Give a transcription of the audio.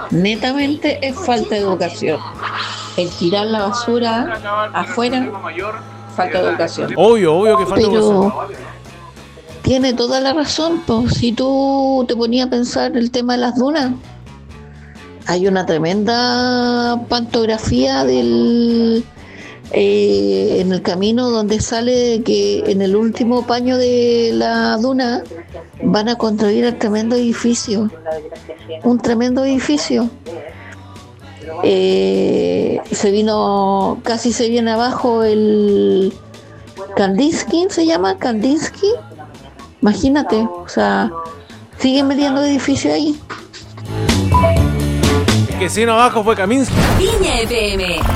netamente es falta de educación. El tirar la basura afuera, falta de educación. Obvio que falta educación. Pero tiene toda la razón, pues si tú te ponías a pensar el tema de las dunas, hay una tremenda pantografía en el camino donde sale que en el último paño de la duna van a construir el tremendo edificio, un tremendo edificio. Casi se viene abajo el Kandinsky, se llama Kandinsky, imagínate, o sea, siguen metiendo edificios ahí. Que si no abajo fue Kaminsky. Viña FM.